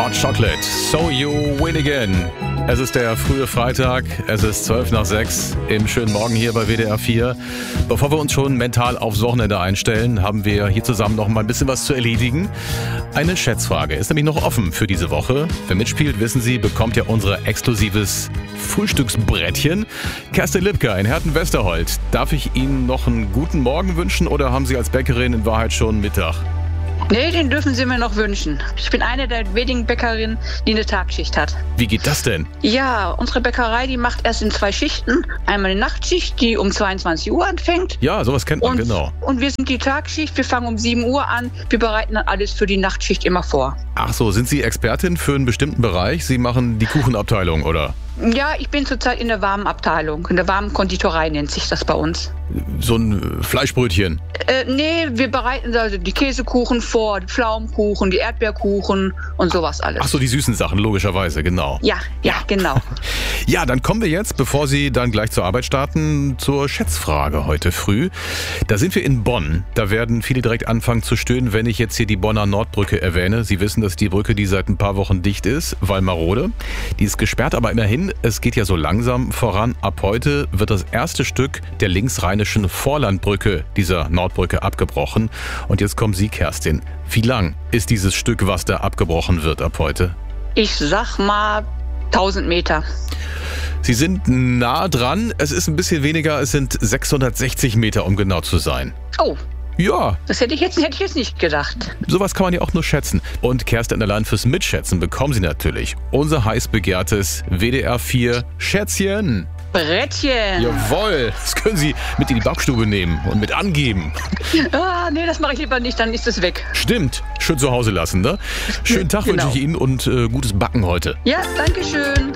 Hot Chocolate, So You Win Again. Es ist der frühe Freitag, es ist 5:12 im schönen Morgen hier bei WDR 4. Bevor wir uns schon mental aufs Wochenende einstellen, haben wir hier zusammen noch mal ein bisschen was zu erledigen. Eine Schätzfrage ist nämlich noch offen für diese Woche. Wer mitspielt, wissen Sie, bekommt ja unser exklusives Frühstücksbrettchen. Kerstin Lipka in Herten-Westerhold. Darf ich Ihnen noch einen guten Morgen wünschen oder haben Sie als Bäckerin in Wahrheit schon Mittag? Nee, den dürfen Sie mir noch wünschen. Ich bin eine der wenigen Bäckerinnen, die eine Tagschicht hat. Wie geht das denn? Ja, unsere Bäckerei, die macht erst in 2 Schichten. Einmal eine Nachtschicht, die um 22 Uhr anfängt. Ja, sowas kennt man, genau. Und wir sind die Tagschicht, wir fangen um 7 Uhr an. Wir bereiten dann alles für die Nachtschicht immer vor. Ach so, sind Sie Expertin für einen bestimmten Bereich? Sie machen die Kuchenabteilung, oder? Ja, ich bin zurzeit in der warmen Abteilung. In der warmen Konditorei nennt sich das bei uns. So ein Fleischbrötchen? Nee, wir bereiten also die Käsekuchen vor, die Pflaumenkuchen, die Erdbeerkuchen und sowas alles. Ach so, die süßen Sachen, logischerweise, genau. Ja, genau. Ja, dann kommen wir jetzt, bevor Sie dann gleich zur Arbeit starten, zur Schätzfrage heute früh. Da sind wir in Bonn. Da werden viele direkt anfangen zu stöhnen, wenn ich jetzt hier die Bonner Nordbrücke erwähne. Sie wissen, dass die Brücke, die seit ein paar Wochen dicht ist, weil marode. Die ist gesperrt, aber immerhin, es geht ja so langsam voran. Ab heute wird das erste Stück der linksrheinischen Vorlandbrücke, dieser Nordbrücke, abgebrochen. Und jetzt kommen Sie, Kerstin. Wie lang ist dieses Stück, was da abgebrochen wird ab heute? Ich sag mal 1000 Meter. Sie sind nah dran. Es ist ein bisschen weniger. Es sind 660 Meter, um genau zu sein. Oh. Ja. Das hätte ich jetzt nicht gedacht. Sowas kann man ja auch nur schätzen. Und Kerstin allein fürs Mitschätzen bekommen Sie natürlich unser heiß begehrtes WDR 4 Schätzchen. Brettchen. Jawohl. Das können Sie mit in die Backstube nehmen und mit angeben. Nee, das mache ich lieber nicht, dann ist es weg. Stimmt. Schön zu Hause lassen, ne? Schönen Tag wünsche ich Ihnen und gutes Backen heute. Ja, danke schön.